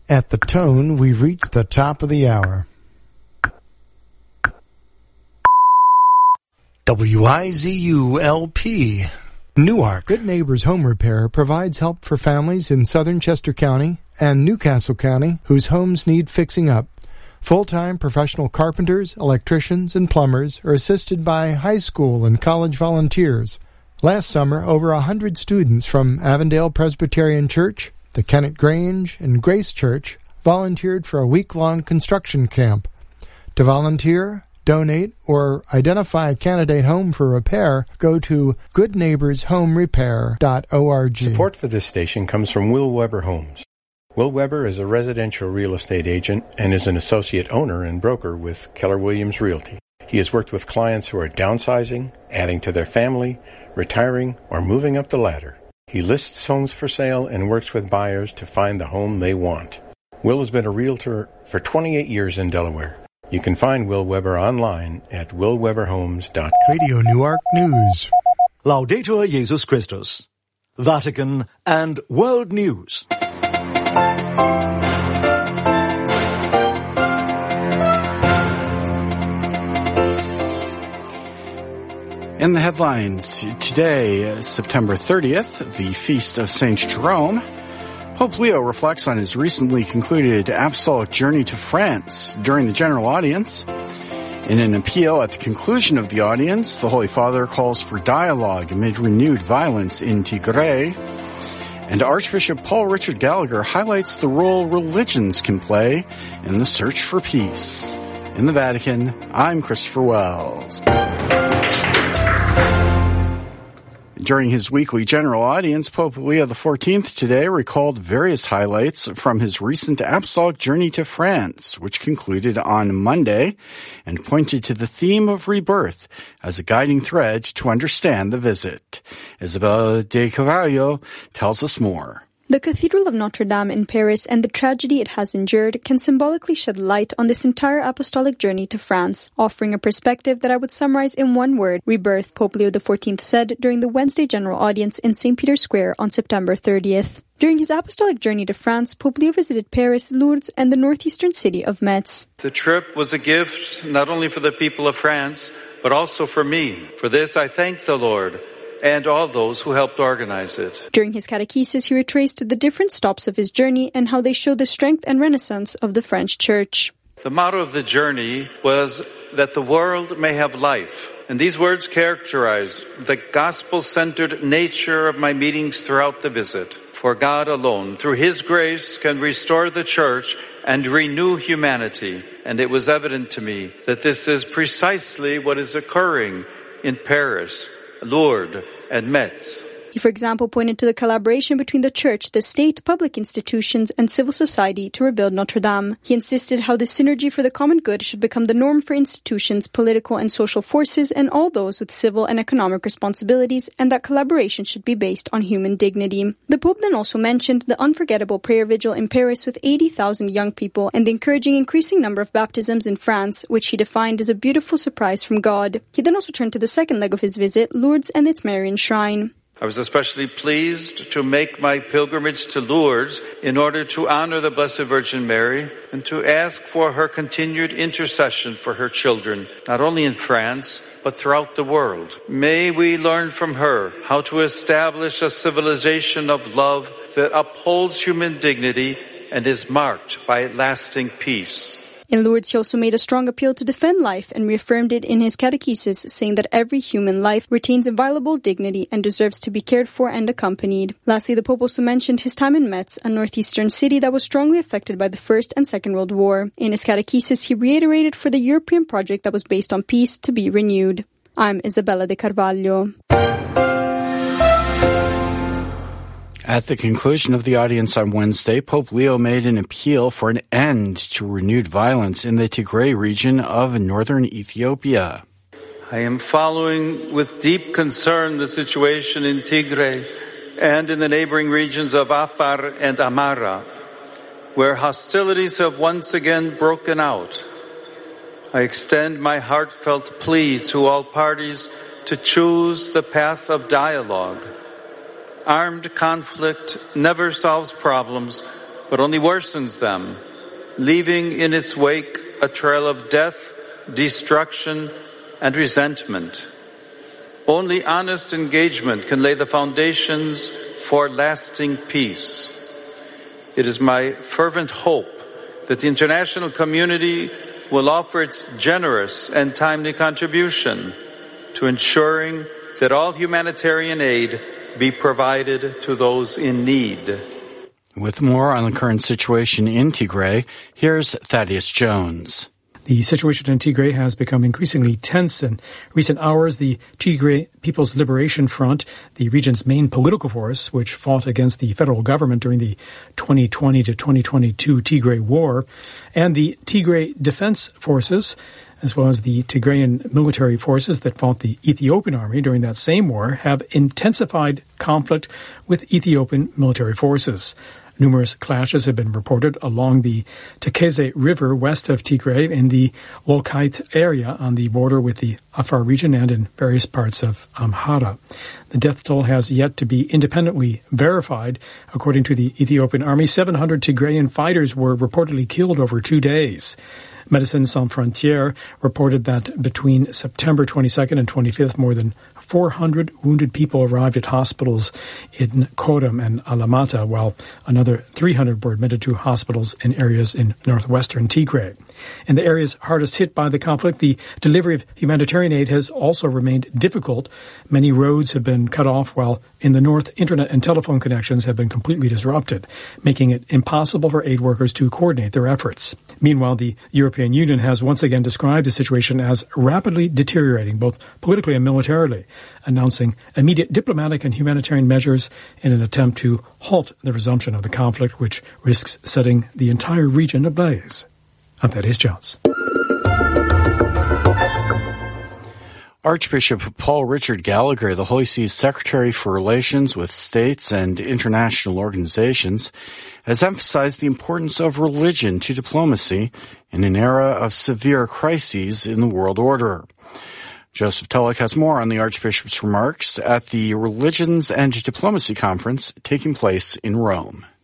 At the tone, we've reached the top of the hour. WIZU-LP, Newark. Good Neighbors Home Repair provides help for families in southern Chester County and Newcastle County whose homes need fixing up. Full-time professional carpenters, electricians, and plumbers are assisted by high school and college volunteers. Last summer, over 100 students from Avondale Presbyterian Church, the Kennett Grange, and Grace Church volunteered for a week-long construction camp. To volunteer, donate, or identify a candidate home for repair, go to goodneighborshomerepair.org. Support for this station comes from Will Weber Homes. Will Weber is a residential real estate agent and is an associate owner and broker with Keller Williams Realty. He has worked with clients who are downsizing, adding to their family, retiring, or moving up the ladder. He lists homes for sale and works with buyers to find the home they want. Will has been a realtor for 28 years in Delaware. You can find Will Weber online at willweberhomes.com. Radio Newark News. Laudetur Jesus Christus. Vatican and World News. In the headlines today, September 30th, the Feast of St. Jerome, Pope Leo reflects on his recently concluded apostolic journey to France during the general audience. In an appeal at the conclusion of the audience, the Holy Father calls for dialogue amid renewed violence in Tigray. And Archbishop Paul Richard Gallagher highlights the role religions can play in the search for peace. In the Vatican, I'm Christopher Wells. During his weekly general audience, Pope Leo XIV today recalled various highlights from his recent apostolic journey to France, which concluded on Monday, and pointed to the theme of rebirth as a guiding thread to understand the visit. Isabella de Carvalho tells us more. The Cathedral of Notre Dame in Paris and the tragedy it has endured can symbolically shed light on this entire apostolic journey to France, offering a perspective that I would summarize in one word, rebirth, Pope Leo XIV said during the Wednesday general audience in St. Peter's Square on September 30th. During his apostolic journey to France, Pope Leo visited Paris, Lourdes, and the northeastern city of Metz. The trip was a gift not only for the people of France, but also for me. For this I thank the Lord and all those who helped organize it. During his catechesis, he retraced the different stops of his journey and how they show the strength and renaissance of the French Church. The motto of the journey was that the world may have life. And these words characterize the gospel-centered nature of my meetings throughout the visit. For God alone, through His grace, can restore the Church and renew humanity. And it was evident to me that this is precisely what is occurring in Paris, Lourdes, and Metz. He, for example, pointed to the collaboration between the Church, the state, public institutions, and civil society to rebuild Notre Dame. He insisted how this synergy for the common good should become the norm for institutions, political and social forces, and all those with civil and economic responsibilities, and that collaboration should be based on human dignity. The Pope then also mentioned the unforgettable prayer vigil in Paris with 80,000 young people and the encouraging increasing number of baptisms in France, which he defined as a beautiful surprise from God. He then also turned to the second leg of his visit, Lourdes and its Marian shrine. I was especially pleased to make my pilgrimage to Lourdes in order to honor the Blessed Virgin Mary and to ask for her continued intercession for her children, not only in France, but throughout the world. May we learn from her how to establish a civilization of love that upholds human dignity and is marked by lasting peace. In Lourdes, he also made a strong appeal to defend life and reaffirmed it in his catechesis, saying that every human life retains inviolable dignity and deserves to be cared for and accompanied. Lastly, the Pope also mentioned his time in Metz, a northeastern city that was strongly affected by the First and Second World War. In his catechesis, he reiterated for the European project that was based on peace to be renewed. I'm Isabella de Carvalho. At the conclusion of the audience on Wednesday, Pope Leo made an appeal for an end to renewed violence in the Tigray region of northern Ethiopia. I am following with deep concern the situation in Tigray and in the neighboring regions of Afar and Amara, where hostilities have once again broken out. I extend my heartfelt plea to all parties to choose the path of dialogue. Armed conflict never solves problems, but only worsens them, leaving in its wake a trail of death, destruction, and resentment. Only honest engagement can lay the foundations for lasting peace. It is my fervent hope that the international community will offer its generous and timely contribution to ensuring that all humanitarian aid be provided to those in need. With more on the current situation in Tigray, here's Thaddeus Jones. The situation in Tigray has become increasingly tense in recent hours. The Tigray People's Liberation Front, the region's main political force, which fought against the federal government during the 2020 to 2022 Tigray War, and the Tigray Defense Forces, as well as the Tigrayan military forces that fought the Ethiopian army during that same war, have intensified conflict with Ethiopian military forces. Numerous clashes have been reported along the Tekeze River west of Tigray in the Wolkait area on the border with the Afar region and in various parts of Amhara. The death toll has yet to be independently verified. According to the Ethiopian army, 700 Tigrayan fighters were reportedly killed over 2 days. Médecins Sans Frontières reported that between September 22nd and 25th, more than 400 wounded people arrived at hospitals in Korem and Alamata, while another 300 were admitted to hospitals in areas in northwestern Tigray. In the areas hardest hit by the conflict, the delivery of humanitarian aid has also remained difficult. Many roads have been cut off, while in the north, internet and telephone connections have been completely disrupted, making it impossible for aid workers to coordinate their efforts. Meanwhile, the European Union has once again described the situation as rapidly deteriorating, both politically and militarily, announcing immediate diplomatic and humanitarian measures in an attempt to halt the resumption of the conflict, which risks setting the entire region ablaze. I'm Thaddeus Jones. Archbishop Paul Richard Gallagher, the Holy See's Secretary for Relations with States and International Organizations, has emphasized the importance of religion to diplomacy in an era of severe crises in the world order. Joseph Tulloch has more on the Archbishop's remarks at the Religions and Diplomacy Conference taking place in Rome.